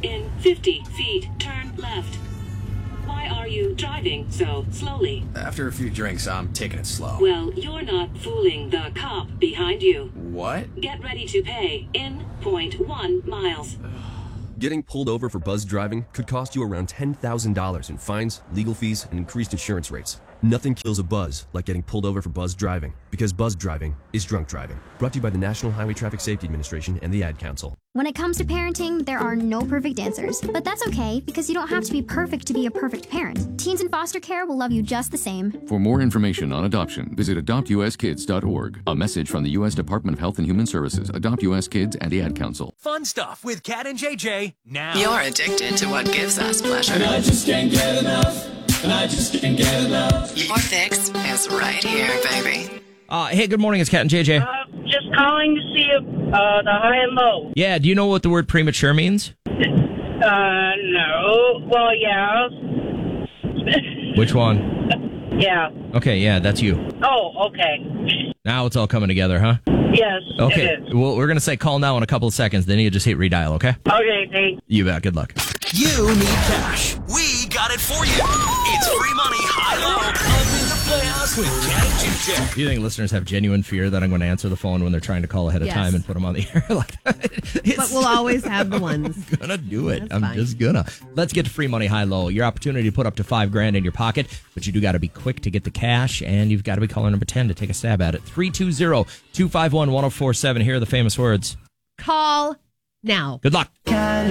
In 50 feet, turn left. Why are you driving so slowly? After a few drinks, I'm taking it slow. Well, you're not fooling the cop behind you. What? Get ready to pay in 0.1 miles. Getting pulled over for buzz driving could cost you around $10,000 in fines, legal fees, and increased insurance rates. Nothing kills a buzz like getting pulled over for buzz driving, because buzz driving is drunk driving. Brought to you by the National Highway Traffic Safety Administration and the Ad Council. When it comes to parenting, there are no perfect answers. But that's okay, because you don't have to be perfect to be a perfect parent. Teens in foster care will love you just the same. For more information on adoption, visit adoptuskids.org. A message from the U.S. Department of Health and Human Services, Adopt U.S. Kids, and the Ad Council. Fun stuff with Cat and JJ now. You're addicted to what gives us pleasure. And I just can't get enough. And I just can't get enough. Your fix is right here, baby. Hey, good morning. It's Cat and JJ. Just calling to see if the high and low. Yeah, do you know what the word premature means? No. Well, yeah. Which one? Yeah. Okay, yeah, that's you. Oh, okay. Now it's all coming together, huh? Yes, Okay, it is. well, we're going to say call now in a couple of seconds, then you just hit redial, okay? Okay, thanks. You bet, good luck. You need cash. We got it for you. It's free money, high-low, up in the playoffs with Cat and JJ. Do you think listeners have genuine fear that I'm going to answer the phone when they're trying to call ahead of Yes. time and put them on the air? But we'll always have the ones. I'm going to do it. That's I'm fine. just going to. Let's get to free money, high-low. Your opportunity to put up to $5,000 in your pocket, but you do got to be quick to get the cash, and you've got to be caller number 10 to take a stab at it. 320-251-1047. Here are the famous words. Call now. Good luck. Cat